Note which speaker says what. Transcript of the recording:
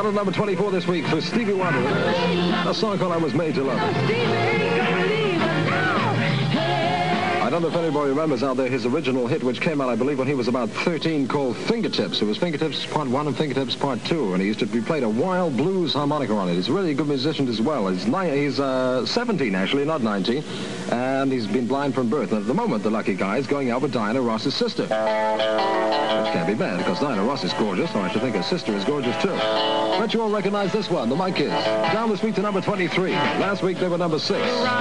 Speaker 1: at number 24 this week for Stevie Wonder. A song called I Was Made to Love. I don't know if anybody remembers out there his original hit, which came out, I believe, when he was about 13, called Fingertips. It was Fingertips Part 1 and Fingertips Part 2, and he played a wild blues harmonica on it. He's really a good musician as well. He's 17, actually, not 19, and he's been blind from birth. And at the moment, the lucky guy is going out with Diana Ross's sister. Which can't be bad, because Diana Ross is gorgeous, so I should think her sister is gorgeous, too. But you all recognize this one, the Mike Kids. Down this week to number 23. Last week, they were number 6.